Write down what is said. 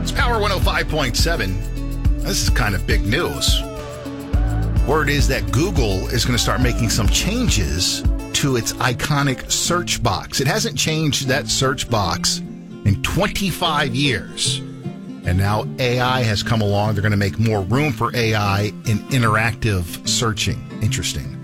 It's Power 105.7. This is kind of big news. Word is that Google is going to start making some changes to its iconic search box. It hasn't changed that search box in 25 years. And now AI has come along. They're going to make more room for AI in interactive searching. Interesting.